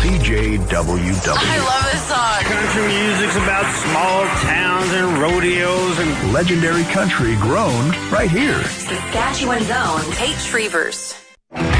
CJWW. I love this song. Country music's about small towns and rodeos and Legendary country grown right here. Saskatchewan's own Tate Shrevers.